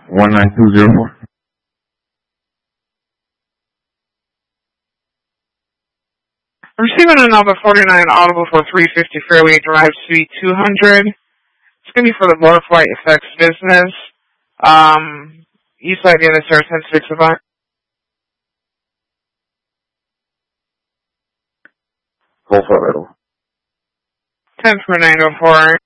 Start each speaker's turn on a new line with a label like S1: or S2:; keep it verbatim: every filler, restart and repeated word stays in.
S1: one nine two zero four.
S2: Receiving a number forty-nine audible for three fifty Fairway Drive, Suite two hundred. It's going to be for the Butterfly Effects business. Um, East Side Unit, sir, ten six five.
S1: Go for it.
S2: ten four nine oh four.